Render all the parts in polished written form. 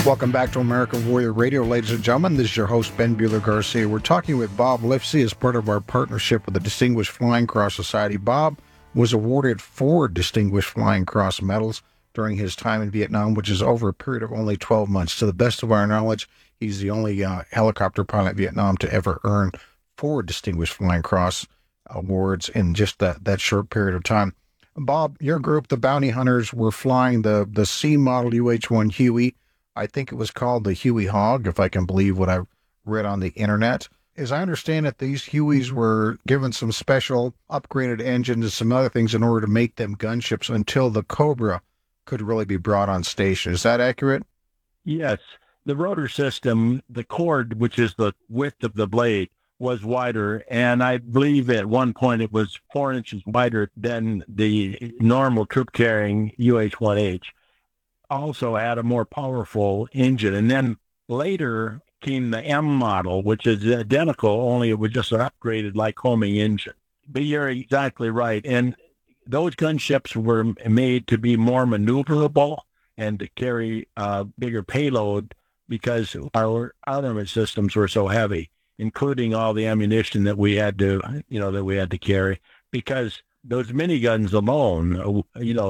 Welcome back to American Warrior Radio, ladies and gentlemen. This is your host, Ben Buehler-Garcia. We're talking with Bob Lipsey as part of our partnership with the Distinguished Flying Cross Society. Bob was awarded 4 Distinguished Flying Cross medals during his time in Vietnam, which is over a period of only 12 months. To the best of our knowledge, he's the only helicopter pilot in Vietnam to ever earn 4 Distinguished Flying Cross awards in just that short period of time. Bob, your group, the Bounty Hunters, were flying the C model UH-1 Huey. I think it was called the Huey Hog, if I can believe what I've read on the internet. As I understand it, these Hueys were given some special upgraded engines and some other things in order to make them gunships until the Cobra could really be brought on station. Is that accurate? Yes. The rotor system, the cord, which is the width of the blade, was wider, and I believe at one point it was 4 inches wider than the normal troop-carrying UH-1H. Also had a more powerful engine. And then later came the M model, which is identical, only it was just an upgraded Lycoming engine. But you're exactly right. And those gunships were made to be more maneuverable and to carry a bigger payload because our armament systems were so heavy, including all the ammunition that we had to carry, because those miniguns alone,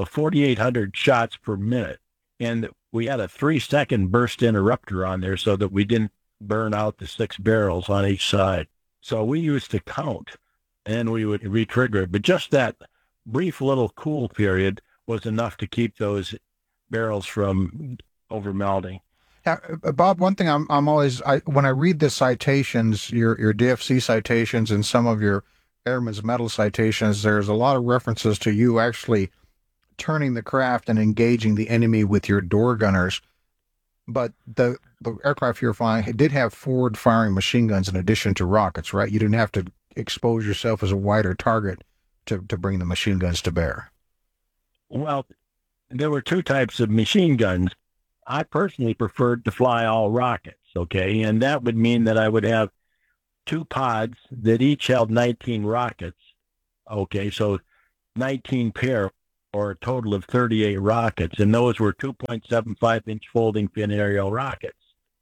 4,800 shots per minute. And we had a 3-second burst interrupter on there so that we didn't burn out the 6 barrels on each side. So we used to count, and we would re-trigger it. But just that brief little cool period was enough to keep those barrels from over-melting. Bob, one thing I'm always, when I read the citations, your DFC citations and some of your Airman's Medal citations, there's a lot of references to you actually turning the craft and engaging the enemy with your door gunners. But the aircraft you're flying did have forward-firing machine guns in addition to rockets, right? You didn't have to expose yourself as a wider target to bring the machine guns to bear. Well, there were 2 types of machine guns. I personally preferred to fly all rockets, okay? And that would mean that I would have 2 pods that each held 19 rockets, okay? So 19 pair, or a total of 38 rockets, and those were 2.75-inch folding fin aerial rockets.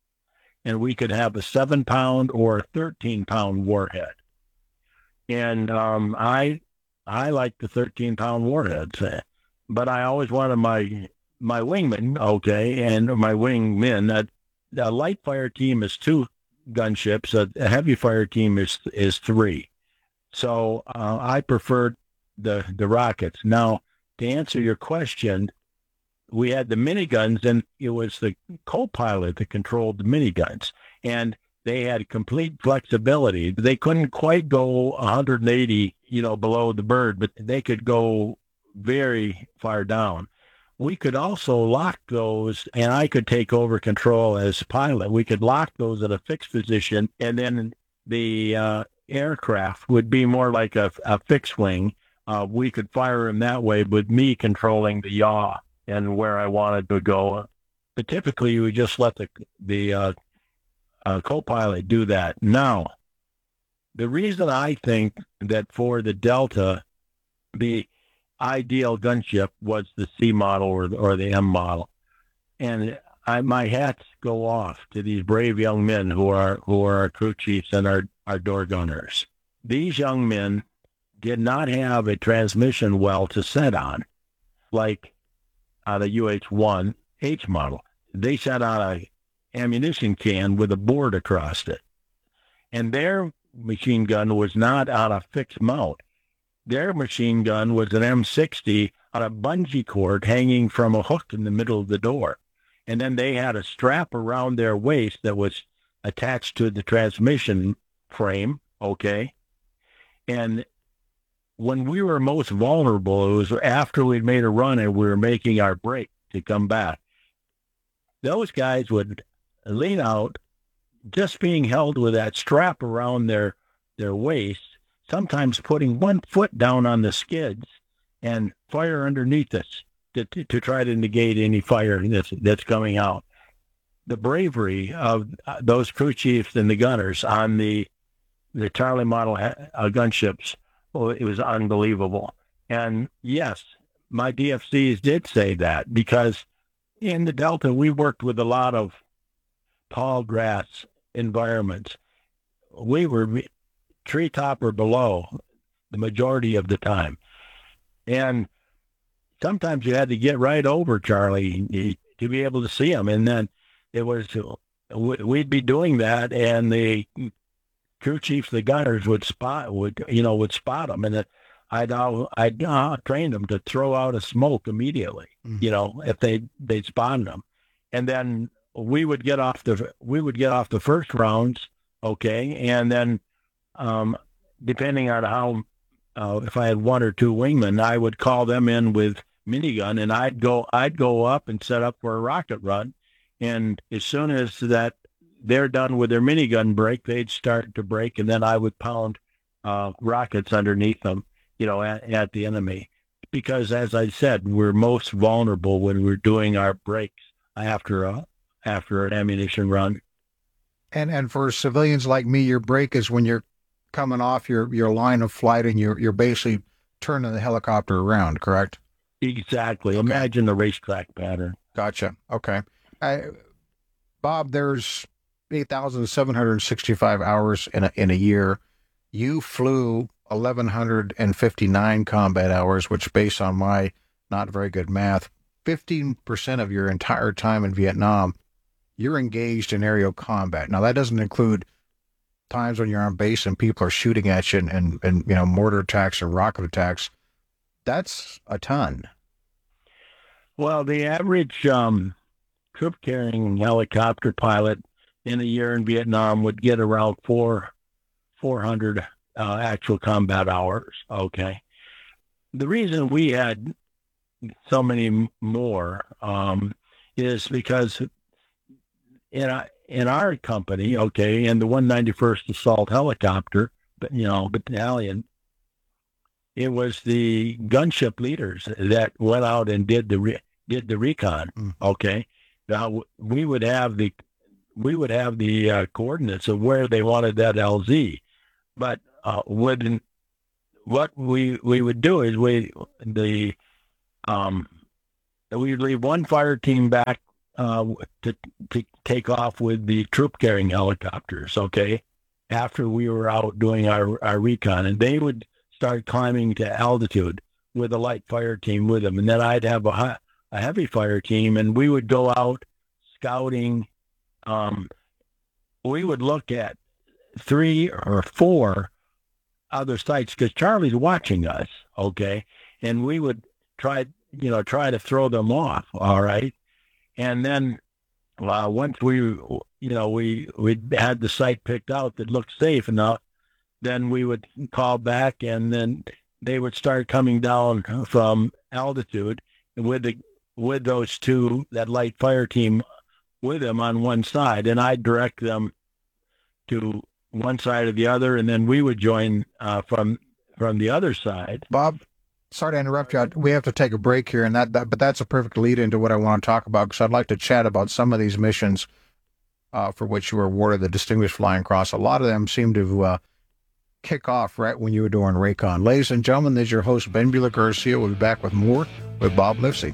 And we could have a 7-pound or a 13-pound warhead. And I like the 13-pound warheads, but I always wanted my wingman, okay, and my wingmen. A light fire team is 2 gunships. A heavy fire team is 3. So I preferred the rockets. Now, to answer your question, we had the miniguns, and it was the co-pilot that controlled the miniguns, and they had complete flexibility. They couldn't quite go 180, below the bird, but they could go very far down. We could also lock those, and I could take over control as pilot. We could lock those at a fixed position, and then the aircraft would be more like a fixed wing. We could fire him that way with me controlling the yaw and where I wanted to go. But typically, we just let the co-pilot do that. Now, the reason I think that for the Delta, the ideal gunship was the C model or the M model, and my hats go off to these brave young men who are our crew chiefs and our door gunners. These young men did not have a transmission well to set on, like the UH-1 H model. They set on a ammunition can with a board across it. And their machine gun was not on a fixed mount. Their machine gun was an M60 on a bungee cord hanging from a hook in the middle of the door. And then they had a strap around their waist that was attached to the transmission frame, okay? And when we were most vulnerable, it was after we'd made a run and we were making our break to come back. Those guys would lean out, just being held with that strap around their waist, sometimes putting one foot down on the skids and fire underneath us to try to negate any fire that's coming out. The bravery of those crew chiefs and the gunners on the Charlie model gunships, it was unbelievable. And yes, my DFCs did say that, because In the Delta, we worked with a lot of tall grass environments. We were treetop or below the majority of the time. And sometimes you had to get right over Charlie to be able to see them. And then it was, we'd be doing that, and the crew chiefs, the gunners would spot them. And I'd train them to throw out a smoke immediately, if they'd spawned them. And then we would get off the first rounds. Okay. And then, depending on how, if I had one or two wingmen, I would call them in with minigun, and I'd go up and set up for a rocket run. And as soon as that they're done with their minigun break, they'd start to break, and then I would pound rockets underneath them, at the enemy. Because, as I said, we're most vulnerable when we're doing our breaks after an ammunition run. And for civilians like me, your break is when you're coming off your line of flight and you're basically turning the helicopter around, correct? Exactly. Okay. Imagine the racetrack pattern. Gotcha. Okay. Bob, there's 8,765 hours in a year. You flew 1,159 combat hours, which, based on my not very good math, 15% of your entire time in Vietnam, you're engaged in aerial combat. Now, that doesn't include times when you're on base and people are shooting at you and mortar attacks and rocket attacks. That's a ton. Well, the average troop-carrying helicopter pilot in a year in Vietnam would get around 400 actual combat hours. Okay. The reason we had so many more is because in our company, okay, and the 191st Assault Helicopter, battalion, it was the gunship leaders that went out and did the recon. Okay, now we would have the coordinates of where they wanted that LZ, but what we would do is we would leave one fire team back to take off with the troop carrying helicopters, okay, after we were out doing our recon, and they would start climbing to altitude with a light fire team with them. And then I'd have a heavy fire team, and we would go out scouting. We would look at 3 or 4 other sites because Charlie's watching us, okay, and we would try to throw them off, all right. And then once we had the site picked out that looked safe enough, then we would call back, and then they would start coming down from altitude with those two, that light fire team with them on one side, and I'd direct them to one side or the other, and then we would join from the other side. Bob, sorry to interrupt you. We have to take a break here, and but that's a perfect lead into what I want to talk about, because I'd like to chat about some of these missions for which you were awarded the Distinguished Flying Cross. A lot of them seem to kick off right when you were doing Raycon. Ladies and gentlemen, this is your host, Ben Bueller Garcia. We'll be back with more with Bob Lifsey.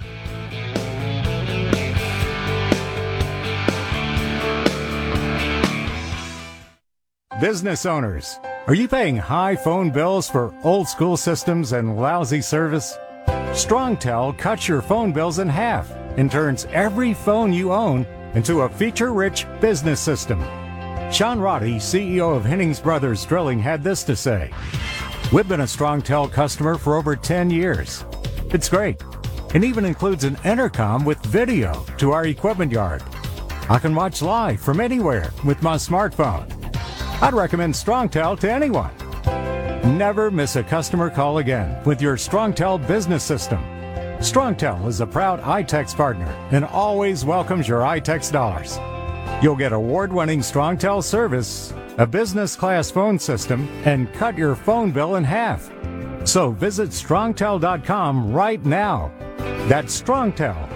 Business owners, are you paying high phone bills for old school systems and lousy service? StrongTel cuts your phone bills in half and turns every phone you own into a feature-rich business system. Sean Roddy, CEO of Hennings Brothers Drilling, had this to say: "We've been a StrongTel customer for over 10 years. It's great. It even includes an intercom with video to our equipment yard. I can watch live from anywhere with my smartphone. I'd recommend StrongTel to anyone. Never miss a customer call again with your StrongTel business system. StrongTel is a proud iTex partner and always welcomes your iTex dollars. You'll get award-winning StrongTel service, a business-class phone system, and cut your phone bill in half. So visit StrongTel.com right now. That's StrongTel,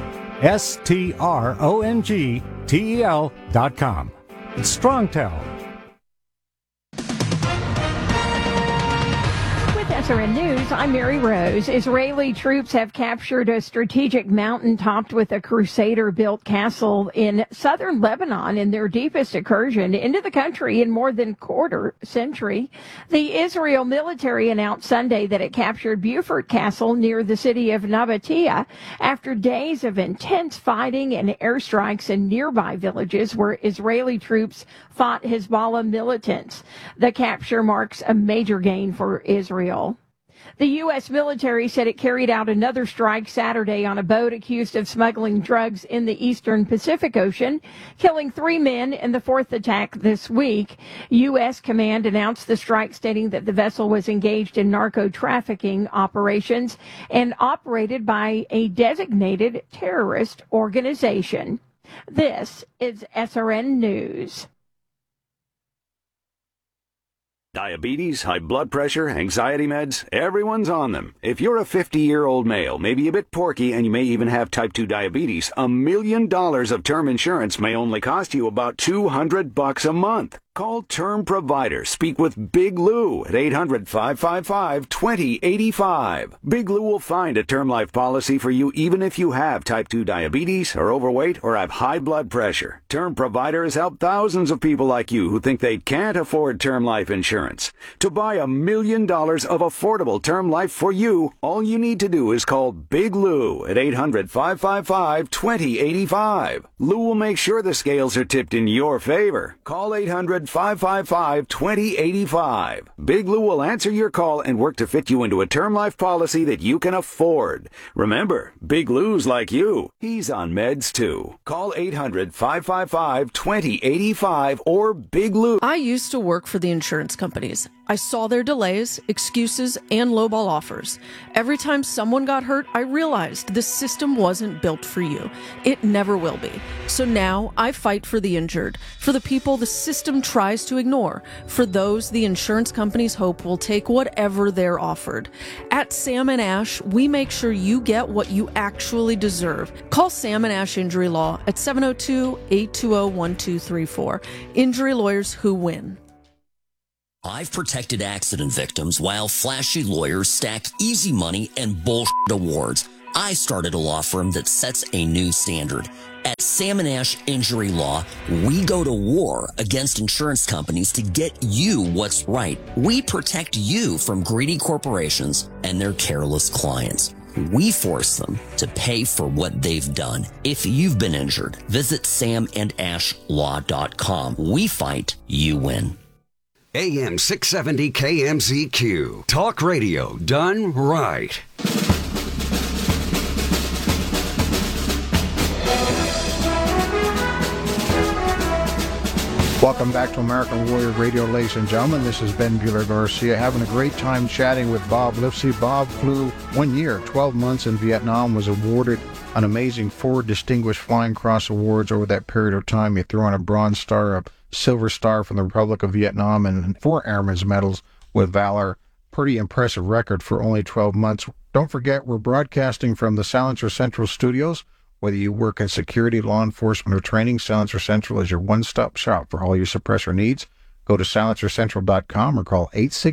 StrongTel.com. It's StrongTel. SRN News, I'm Mary Rose. Israeli troops have captured a strategic mountain topped with a Crusader-built castle in southern Lebanon in their deepest incursion into the country in more than quarter century. The Israel military announced Sunday that it captured Beaufort Castle near the city of Nabatea after days of intense fighting and airstrikes in nearby villages where Israeli troops fought Hezbollah militants. The capture marks a major gain for Israel. The U.S. military said it carried out another strike Saturday on a boat accused of smuggling drugs in the eastern Pacific Ocean, killing 3 men in the fourth attack this week. U.S. command announced the strike, stating that the vessel was engaged in narco-trafficking operations and operated by a designated terrorist organization. This is SRN News. Diabetes, high blood pressure, anxiety meds, everyone's on them. If you're a 50-year-old male, maybe a bit porky, and you may even have type 2 diabetes, $1 million of term insurance may only cost you about $200 a month. Call Term Provider. Speak with Big Lou at 800-555-2085. Big Lou will find a term life policy for you even if you have type 2 diabetes, are overweight, or have high blood pressure. Term Provider has helped thousands of people like you who think they can't afford term life insurance. To buy $1 million of affordable term life for you, all you need to do is call Big Lou at 800-555-2085. Lou will make sure the scales are tipped in your favor. Call 800-555-2085. Big Lou will answer your call and work to fit you into a term life policy that you can afford. Remember, Big Lou's like you. He's on meds too. Call 800-555-2085 or Big Lou. I used to work for the insurance companies. I saw their delays, excuses, and lowball offers. Every time someone got hurt, I realized the system wasn't built for you. It never will be. So now I fight for the injured, for the people the system tries to ignore, for those the insurance companies hope will take whatever they're offered. At Sam & Ash, we make sure you get what you actually deserve. Call Sam & Ash Injury Law at 702-820-1234. Injury lawyers who win. I've protected accident victims while flashy lawyers stack easy money and bullshit awards. I started a law firm that sets a new standard. At Sam & Ash Injury Law, we go to war against insurance companies to get you what's right. We protect you from greedy corporations and their careless clients. We force them to pay for what they've done. If you've been injured, visit samandashlaw.com. We fight, you win. AM 670 KMZQ. Talk radio done right. Welcome back to American Warrior Radio, ladies and gentlemen. This is Ben Bueller Garcia, having a great time chatting with Bob Lifsey. Bob flew 1 year, 12 months in Vietnam, was awarded an amazing 4 Distinguished Flying Cross Awards over that period of time. He threw on a Bronze Star, a Silver Star from the Republic of Vietnam, and 4 Airman's Medals with Valor. Pretty impressive record for only 12 months. Don't forget, we're broadcasting from the Silencer Central studios. Whether you work in security, law enforcement, or training, Silencer Central is your one-stop shop for all your suppressor needs. Go to silencercentral.com or call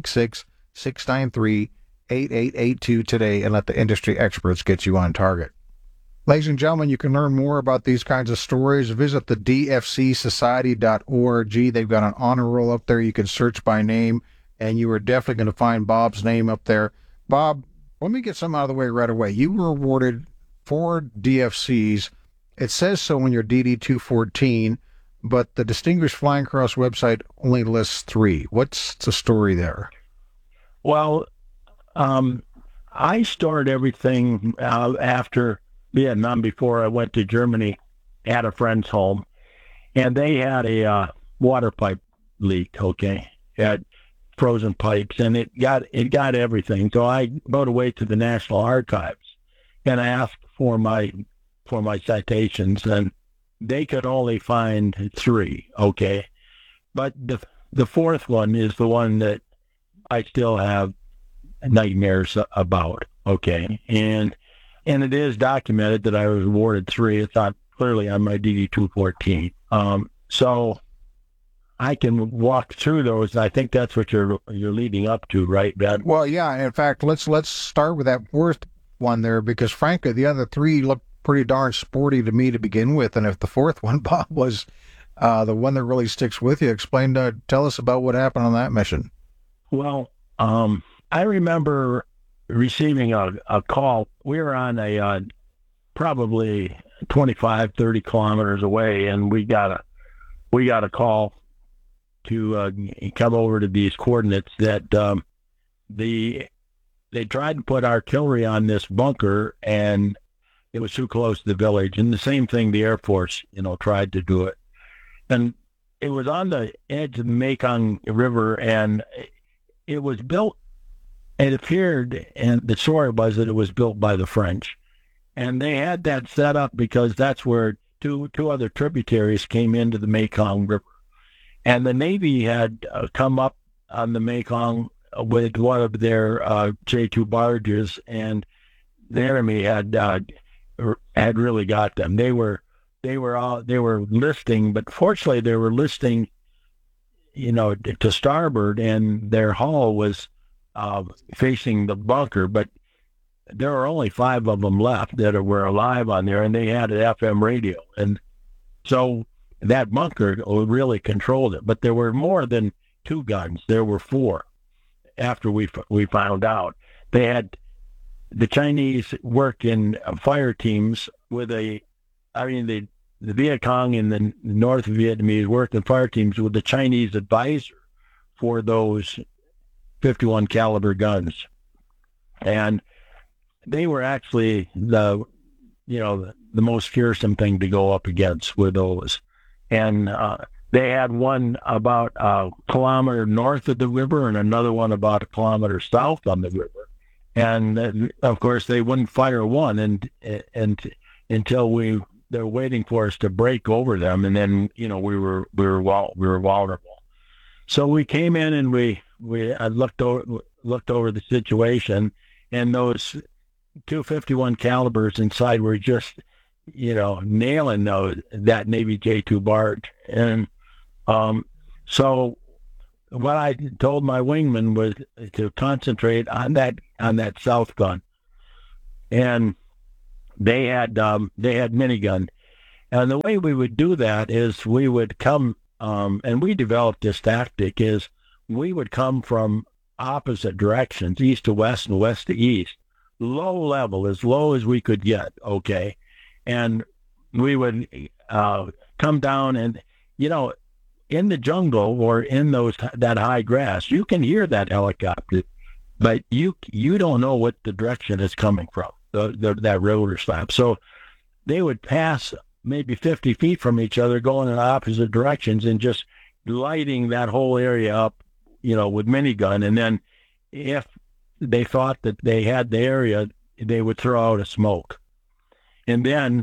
866-693-8882 today and let the industry experts get you on target. Ladies and gentlemen, you can learn more about these kinds of stories. Visit the dfcsociety.org. They've got an honor roll up there. You can search by name, and you are definitely going to find Bob's name up there. Bob, let me get something out of the way right away. You were awarded 4 DFCs. It says so in your DD-214, but the Distinguished Flying Cross website only lists 3. What's the story there? Well, I started everything after Vietnam, before I went to Germany, at a friend's home, and they had a water pipe leak, okay? It had frozen pipes, and it got everything. So I rode away to the National Archives and asked for my citations, and they could only find 3, okay? But the fourth one is the one that I still have nightmares about, okay? And it is documented that I was awarded 3. It's not clearly on my DD-214. So I can walk through those. I think that's what you're leading up to, right, Ben? Well, yeah. In fact, let's start with that fourth one there, because frankly, the other three look pretty darn sporty to me to begin with. And if the fourth one, Bob, was the one that really sticks with you, tell us about what happened on that mission. Well, I remember receiving a call. We were on a probably 25, 30 kilometers away, and we got a call to come over to these coordinates that they tried to put artillery on this bunker, and it was too close to the village. And the same thing, the Air Force, tried to do it. And it was on the edge of the Mekong River, and it was built, it appeared, and the story was that it was built by the French. And they had that set up because that's where two other tributaries came into the Mekong River. And the Navy had come up on the Mekong with one of their J2 barges, and the enemy had really got them. They were listing, but fortunately they were listing, to starboard, and their hull was facing the bunker. But there were only 5 of them left that were alive on there, and they had an FM radio, and so that bunker really controlled it. But there were more than 2 guns. There were 4 after we found out. They had, the Chinese worked in fire teams with the Viet Cong and the North Vietnamese worked in fire teams with the Chinese advisor for those 51 caliber guns. And they were actually the most fearsome thing to go up against with those. And they had one about a kilometer north of the river and another one about a kilometer south on the river. And of course, they wouldn't fire one and until they're waiting for us to break over them, and then we were vulnerable. So we came in and I looked over the situation, and those 251 calibers inside were just nailing that Navy J2 barge. And so what I told my wingman was to concentrate on that south gun, and they had minigun. And the way we would do that is we would come, and we developed this tactic, is we would come from opposite directions, east to west and west to east, low level, as low as we could get, okay? And we would come down, and in the jungle or in that high grass, you can hear that helicopter, but you don't know what the direction is coming from, that rotor slab. So they would pass maybe 50 feet from each other, going in opposite directions, and just lighting that whole area up, with minigun. And then if they thought that they had the area, they would throw out a smoke. And then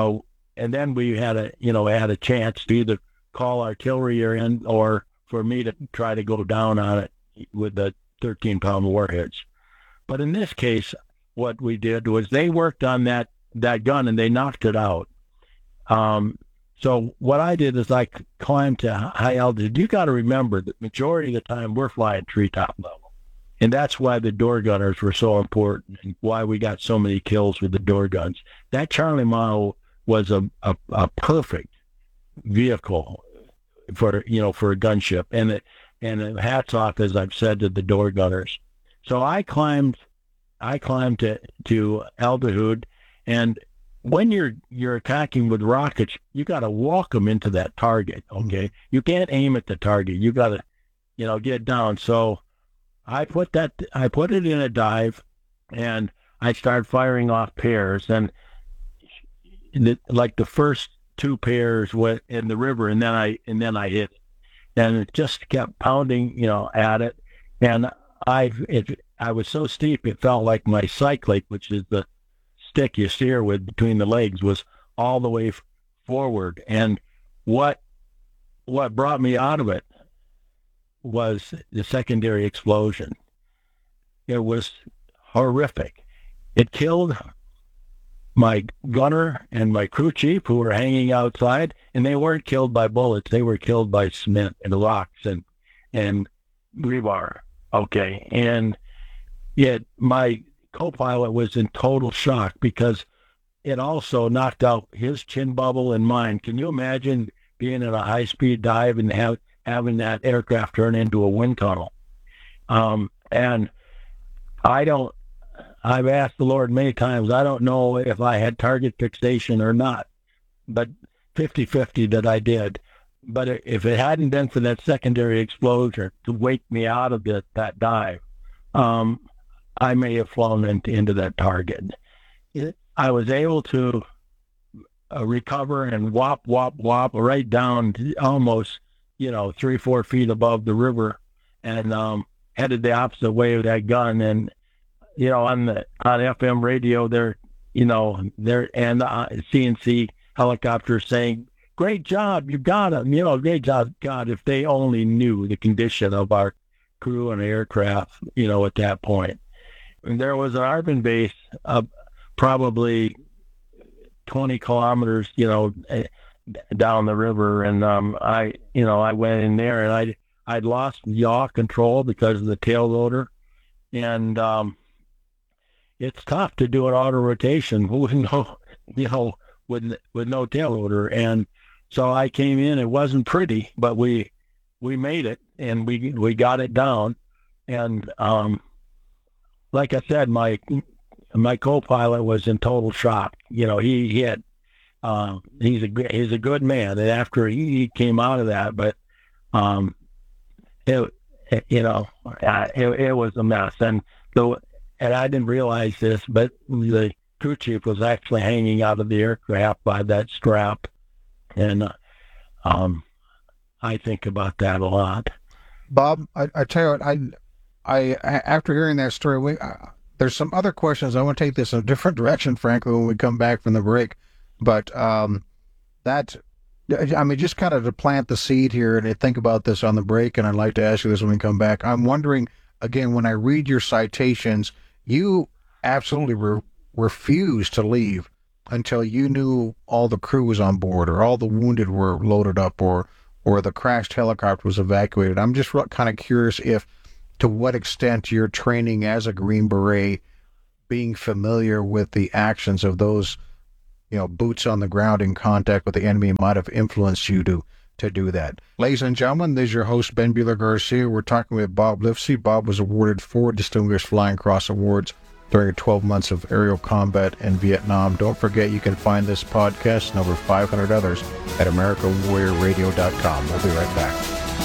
we had a chance to either call artillery in, or for me to try to go down on it with the 13-pound warheads. But in this case, what we did was they worked on that gun and they knocked it out. So what I did is I climbed to high altitude. You got to remember that majority of the time we're flying treetop level. And that's why the door gunners were so important, and why we got so many kills with the door guns. That Charlie model was a perfect vehicle for a gunship, and hats off, as I've said, to the door gunners. So I climbed to altitude, and when you're attacking with rockets, you got to walk them into that target. Okay, you can't aim at the target. You got to get down. So I put it in a dive, and I started firing off pairs, and like the first 2 pairs went in the river, and then I hit it, and it just kept pounding, at it, and I was so steep it felt like my cyclic, which is the stick you steer with between the legs, was all the way forward. And what brought me out of it was the secondary explosion. It was horrific. It killed my gunner and my crew chief who were hanging outside, and they weren't killed by bullets. They were killed by cement and rocks and rebar. Okay. And yet my co-pilot was in total shock because it also knocked out his chin bubble and mine. Can you imagine being in a high-speed dive and having that aircraft turn into a wind tunnel? And I've asked the Lord many times, I don't know if I had target fixation or not, but 50-50 that I did. But if it hadn't been for that secondary explosion to wake me out of that dive, I may have flown into that target. I was able to recover and whop right down to almost, 3-4 feet above the river, and headed the opposite way of that gun. And on FM radio, they're and the CNC helicopter saying, "Great job, you got him." Great job. God, if they only knew the condition of our crew and aircraft, at that point. And there was an ARPN base probably 20 kilometers, down the river, and I went in there, and I'd lost yaw control because of the tail rotor, and it's tough to do an auto rotation with no tail rotor. And so I came in. It wasn't pretty, but we made it, and we got it down. And like I said, my co-pilot was in total shock. He's a good man, and after he came out of that, but it was a mess. And I didn't realize this, but the crew chief was actually hanging out of the aircraft by that strap. And I think about that a lot. Bob, I tell you what, I after hearing that story, there's some other questions. I want to take this in a different direction, frankly, when we come back from the break. But just kind of to plant the seed here and to think about this on the break, and I'd like to ask you this when we come back. I'm wondering, again, when I read your citations, you absolutely refused to leave until you knew all the crew was on board, or all the wounded were loaded up, or the crashed helicopter was evacuated. I'm just kind of curious to what extent your training as a Green Beret, being familiar with the actions of those, boots on the ground in contact with the enemy, might have influenced you to do that. Ladies and gentlemen, this is your host, Ben Bueller Garcia. We're talking with Bob Lifsey. Bob was awarded 4 Distinguished Flying Cross Awards during 12 months of aerial combat in Vietnam. Don't forget, you can find this podcast and over 500 others at AmericaWarriorRadio.com. We'll be right back.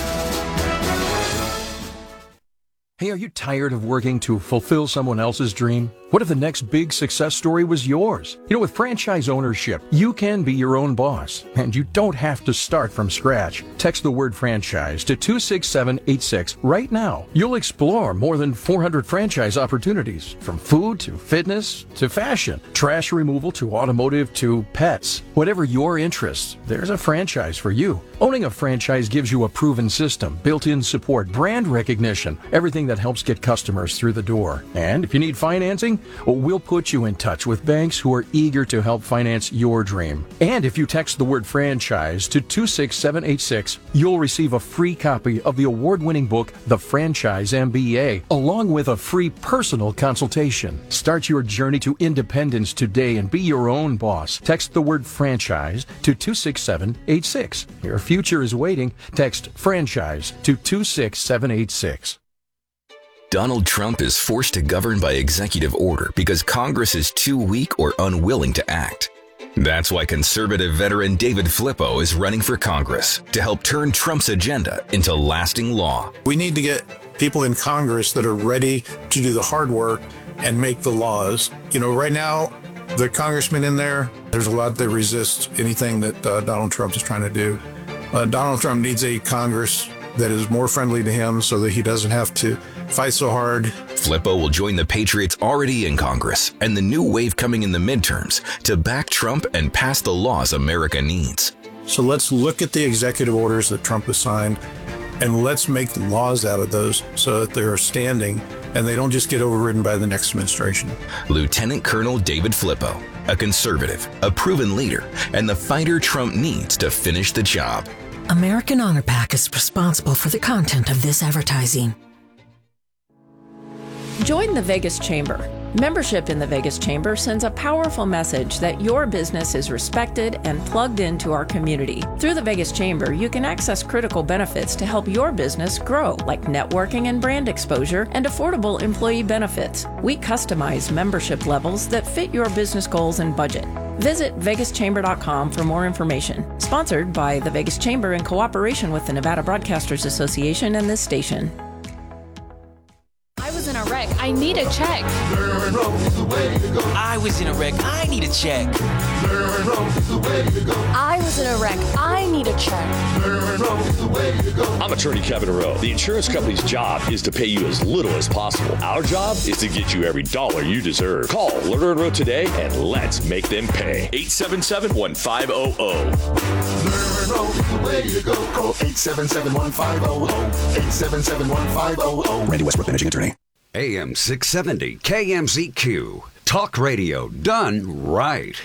Hey, are you tired of working to fulfill someone else's dream? What if the next big success story was yours? With franchise ownership, you can be your own boss, and you don't have to start from scratch. Text the word franchise to 26786 right now. You'll explore more than 400 franchise opportunities, from food to fitness to fashion, trash removal to automotive to pets. Whatever your interests, there's a franchise for you. Owning a franchise gives you a proven system, built-in support, brand recognition, everything that helps get customers through the door. And if you need financing, we'll put you in touch with banks who are eager to help finance your dream. And if you text the word franchise to 26786, you'll receive a free copy of the award-winning book, The Franchise MBA, along with a free personal consultation. Start your journey to independence today and be your own boss. Text the word franchise to 26786. Your future is waiting. Text franchise to 26786. Donald Trump is forced to govern by executive order because Congress is too weak or unwilling to act. That's why conservative veteran David Flippo is running for Congress to help turn Trump's agenda into lasting law. We need to get people in Congress that are ready to do the hard work and make the laws. Right now, the congressmen in there's a lot that resist anything that Donald Trump is trying to do. Donald Trump needs a Congress that is more friendly to him so that he doesn't have to fight so hard. Flippo will join the patriots already in Congress and the new wave coming in the midterms to back Trump and pass the laws America needs. So let's look at the executive orders that Trump has signed, and let's make the laws out of those so that they're standing and they don't just get overridden by the next administration. Lieutenant Colonel David Flippo, a conservative, a proven leader, and the fighter Trump needs to finish the job. American Honor Pack is responsible for the content of this advertising. Join the Vegas Chamber. Membership in the Vegas Chamber sends a powerful message that your business is respected and plugged into our community. Through the Vegas Chamber, you can access critical benefits to help your business grow, like networking and brand exposure and affordable employee benefits. We customize membership levels that fit your business goals and budget. Visit vegaschamber.com for more information. Sponsored by the Vegas Chamber in cooperation with the Nevada Broadcasters Association and this station. I was in a wreck. I need a check. I was in a wreck. I need a check. I was in a wreck. I need a check. I'm attorney Kevin Rowe. The insurance company's job is to pay you as little as possible. Our job is to get you every dollar you deserve. Call Lerner and Rowe today and let's make them pay. 877-1500. Lerner Rowe is the way to go. Call 877-1500. 877-1500. Randy Westbrook, managing attorney. AM 670 KMZQ. Talk radio done right.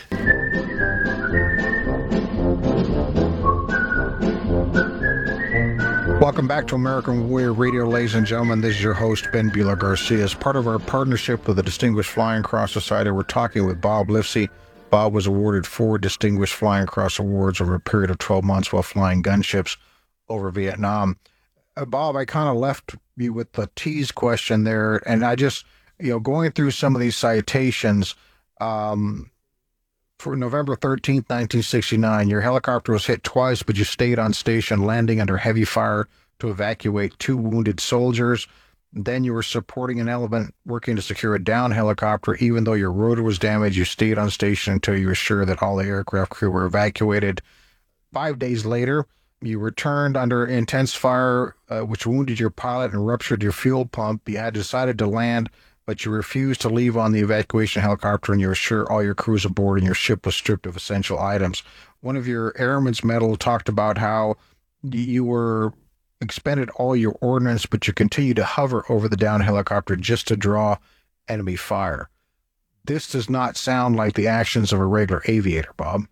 Welcome back to American Warrior Radio, ladies and gentlemen. This is your host, Ben Bueller Garcia. As part of our partnership with the Distinguished Flying Cross Society, we're talking with Bob Lifsey. Bob was awarded 4 Distinguished Flying Cross Awards over a period of 12 months while flying gunships over Vietnam. Bob, I kind of left you with the tease question there, and I just, going through some of these citations, for November 13th, 1969, your helicopter was hit twice, but you stayed on station, landing under heavy fire to evacuate 2 wounded soldiers. Then you were supporting an element working to secure a down helicopter. Even though your rotor was damaged, you stayed on station until you were sure that all the aircraft crew were evacuated. 5 days later, you returned under intense fire, which wounded your pilot and ruptured your fuel pump. You had decided to land, but you refused to leave on the evacuation helicopter, and you were sure all your crews aboard and your ship was stripped of essential items. One of your airman's medal talked about how you were expended all your ordnance, but you continued to hover over the down helicopter just to draw enemy fire. This does not sound like the actions of a regular aviator, Bob.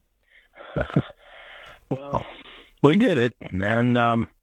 Well, we did it, and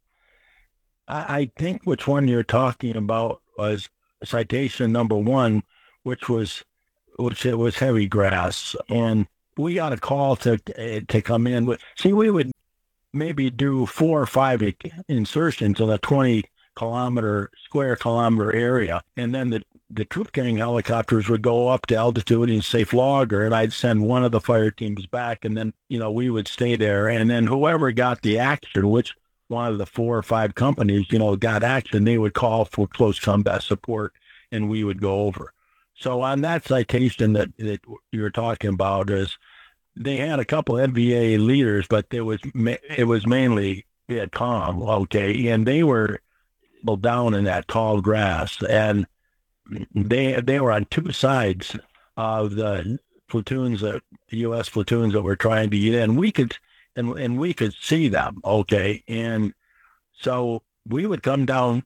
I think which one you're talking about was citation number 1, which was heavy grass, and we got a call to come in. See, we would maybe do 4 or 5 insertions in a 20 square kilometer area, and then the troop carrying helicopters would go up to altitude and safe logger, and I'd send one of the fire teams back, and then we would stay there, and then whoever got the action, which one of the 4 or 5 companies got action, they would call for close combat support, and we would go over. So on that citation that you're talking about, is they had a couple NVA leaders, but it was mainly Viet Cong, okay, and they were down in that tall grass, and they were on 2 sides of the platoons, the U.S. platoons that were trying to get in. We could see them, okay, and so we would come down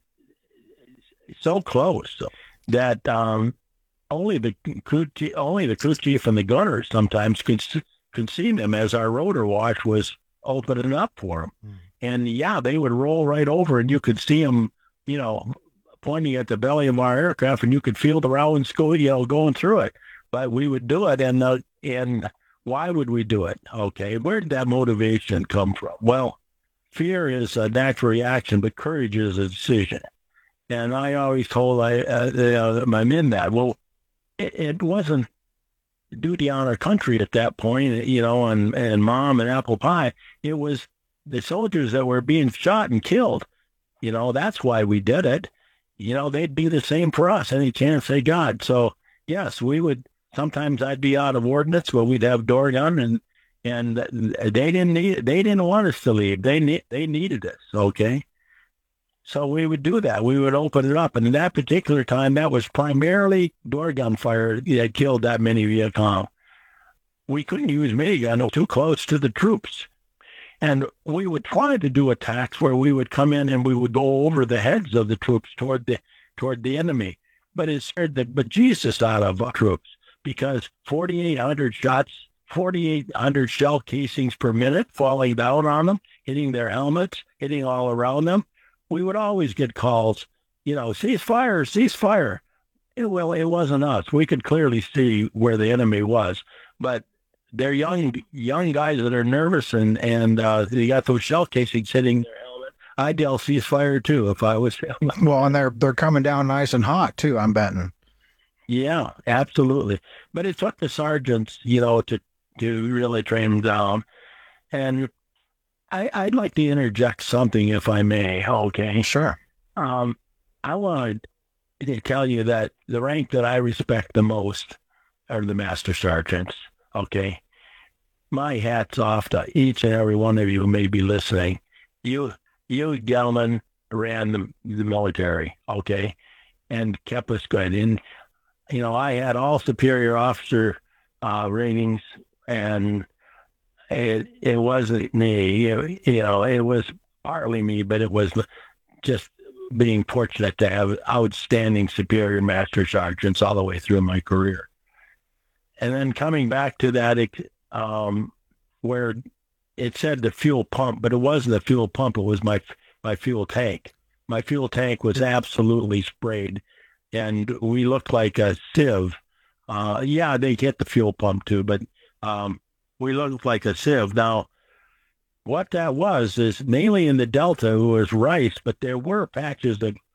so close that only the crew chief and the gunners sometimes could see them as our rotor wash was opening up for them, and they would roll right over, and you could see them, pointing at the belly of our aircraft, and you could feel the rounds going through it. But we would do it, and why would we do it? Okay, where did that motivation come from? Well, fear is a natural reaction, but courage is a decision. And I always told my men that. Well, it wasn't duty on our country at that point, and mom and apple pie. It was the soldiers that were being shot and killed. That's why we did it. They'd be the same for us any chance they got. So, yes, we would. Sometimes I'd be out of ordnance, but we'd have door gun, and they didn't want us to leave. They needed us, okay? So we would do that. We would open it up. And in that particular time, that was primarily door gun fire that killed that many Viet Cong. We couldn't use minigun too close to the troops. And we would try to do attacks where we would come in and we would go over the heads of the troops toward the enemy. but it scared the bejesus out of troops because 4,800 shots, 4,800 shell casings per minute falling down on them, hitting their helmets, hitting all around them. We would always get calls, cease fire, cease fire. Well, it wasn't us. We could clearly see where the enemy was, but they're young guys that are nervous and they got those shell casings hitting their helmet. I'd yell ceasefire too if I was. Well, and they're coming down nice and hot too, I'm betting. Yeah, absolutely. But it took the sergeants, to really train them down. And I'd like to interject something, if I may. Okay. Sure. I wanted to tell you that the rank that I respect the most are the master sergeants. Okay. My hat's off to each and every one of you who may be listening. You gentlemen ran the military, okay, and kept us good. And, I had all superior officer ratings, and it wasn't me. It was partly me, but it was just being fortunate to have outstanding superior master sergeants all the way through my career. And then coming back to that, where it said the fuel pump, but it wasn't the fuel pump. It was my fuel tank. My fuel tank was absolutely sprayed, and we looked like a sieve. Yeah, they hit the fuel pump too, but we looked like a sieve. Now, what that was is mainly in the Delta, it was rice, but there were patches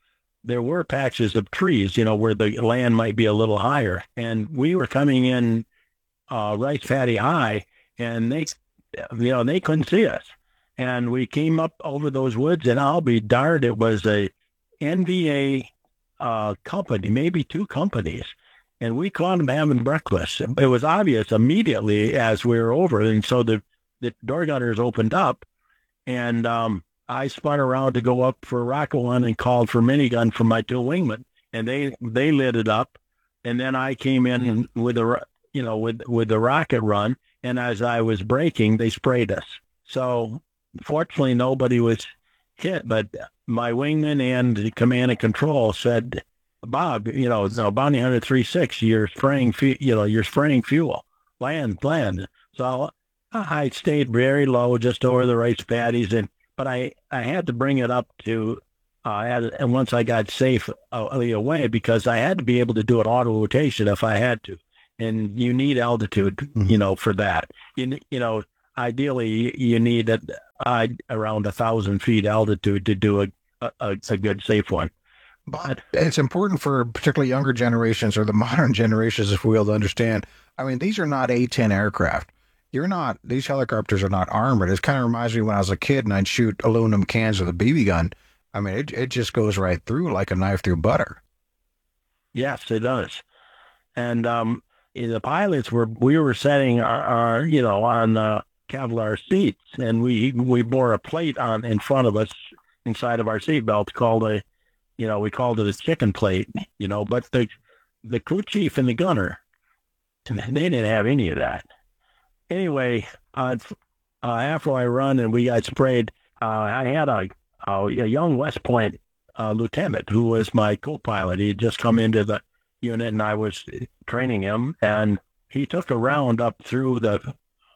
of trees, where the land might be a little higher. And we were coming in rice paddy high, and they couldn't see us. And we came up over those woods, and I'll be darned, it was a NVA company, maybe two companies. And we caught them having breakfast. It was obvious immediately as we were over. And so the door gunners opened up, and I spun around to go up for a rocket one and called for minigun from my two wingmen, and they lit it up. And then I came in with the rocket run, and as I was braking, they sprayed us. So fortunately, nobody was hit, but my wingman and the command and control said, Bob, Bounty Hunter 3-6, you're spraying fuel, land. So I stayed very low, just over the rice paddies, but I had to bring it up to, and once I got safe away, because I had to be able to do an auto rotation if I had to, and you need altitude, for that. Ideally you need around 1,000 feet altitude to do a good safe one. But it's important for particularly younger generations, or the modern generations, if we will, to understand. I mean, these are not A-10 aircraft. These helicopters are not armored. It kind of reminds me when I was a kid and I'd shoot aluminum cans with a BB gun. I mean, it just goes right through like a knife through butter. Yes, it does. And the pilots we were setting our on Kevlar seats, and we bore a plate in front of us inside of our seatbelt called we called it a chicken plate, but the crew chief and the gunner, they didn't have any of that. Anyway, after I run and we got sprayed, I had a young West Point lieutenant who was my co-pilot. He had just come into the unit, and I was training him, and he took a round up through the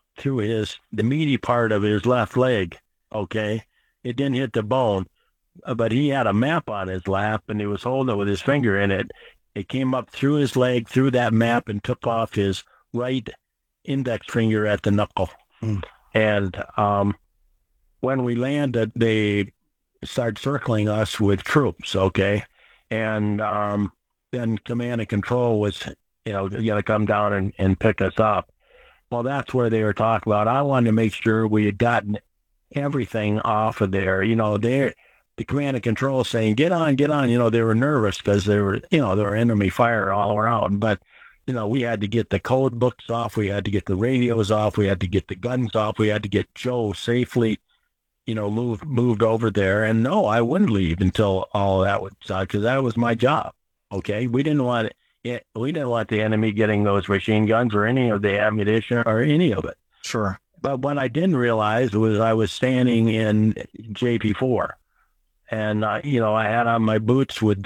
meaty part of his left leg. Okay, it didn't hit the bone, but he had a map on his lap, and he was holding it with his finger in it. It came up through his leg, through that map, and took off his right index finger at the knuckle. And when we landed, they started circling us with troops, okay? And then command and control was, going to come down and pick us up. Well, that's where they were talking about. I wanted to make sure we had gotten everything off of there. The command and control saying, get on. They were nervous because there were enemy fire all around. But, we had to get the code books off. We had to get the radios off. We had to get the guns off. We had to get Joe safely, moved over there. And no, I wouldn't leave until all of that was done, because that was my job. Okay. We didn't want the enemy getting those machine guns or any of the ammunition or any of it. Sure. But what I didn't realize was I was standing in JP4, and I had on my boots with the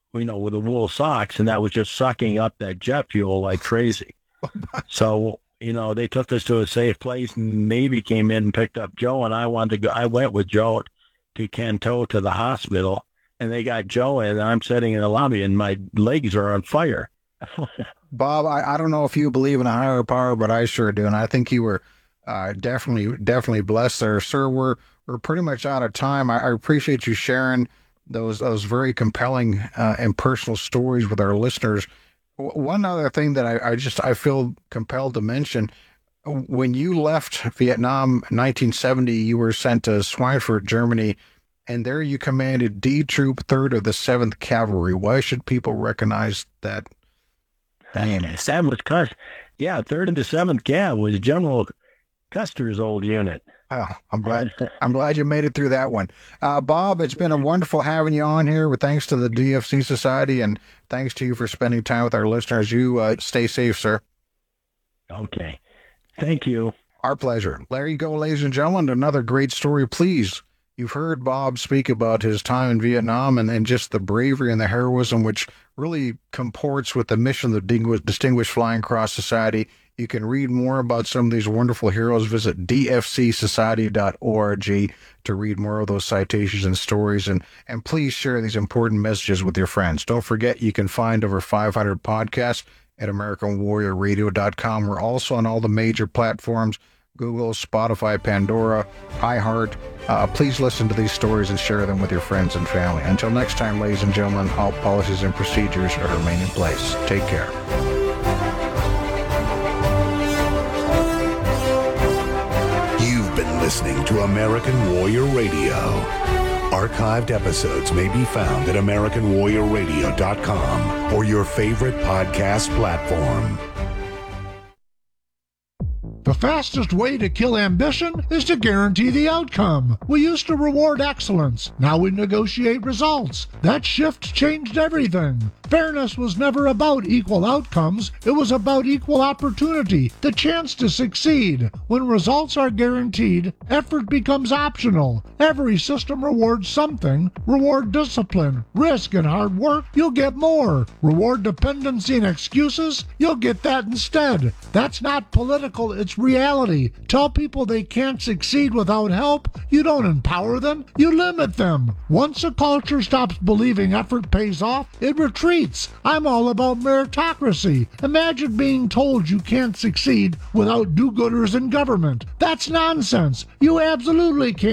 with the wool socks, and that was just sucking up that jet fuel like crazy. So, they took us to a safe place, and Navy came in and picked up Joe, and I went with Joe to Canto to the hospital, and they got Joe, and I'm sitting in the lobby, and my legs are on fire. Bob, I don't know if you believe in a higher power, but I sure do, and I think you were definitely blessed there, sir. We're pretty much out of time. I appreciate you sharing those very compelling and personal stories with our listeners. One other thing that I feel compelled to mention: when you left Vietnam in 1970, you were sent to Schweinfurt, Germany, and there you commanded D Troop 3rd of the 7th Cavalry. Why should people recognize that name? That was 3rd of the 7th Cav was General Custer's old unit. Oh, I'm glad you made it through that one. Bob, it's been a wonderful having you on here. With thanks to the DFC Society, and thanks to you for spending time with our listeners. You stay safe, sir. Okay. Thank you. Our pleasure. There you go, ladies and gentlemen. Another great story. Please, you've heard Bob speak about his time in Vietnam and just the bravery and the heroism, which really comports with the mission of the Distinguished Flying Cross Society. You can read more about some of these wonderful heroes. Visit dfcsociety.org to read more of those citations and stories. And please share these important messages with your friends. Don't forget, you can find over 500 podcasts at AmericanWarriorRadio.com. We're also on all the major platforms: Google, Spotify, Pandora, iHeart. Please listen to these stories and share them with your friends and family. Until next time, ladies and gentlemen, all policies and procedures are to remain in place. Take care. Listening to American Warrior Radio. Archived episodes may be found at AmericanWarriorRadio.com or your favorite podcast platform. The fastest way to kill ambition is to guarantee the outcome. We used to reward excellence. Now we negotiate results. That shift changed everything. Fairness was never about equal outcomes. It was about equal opportunity, the chance to succeed. When results are guaranteed, effort becomes optional. Every system rewards something. Reward discipline, risk, and hard work, you'll get more. Reward dependency and excuses, you'll get that instead. That's not political, it's reality. Tell people they can't succeed without help, you don't empower them, you limit them. Once a culture stops believing effort pays off, it retreats. I'm all about meritocracy. Imagine being told you can't succeed without do-gooders in government. That's nonsense. You absolutely can't.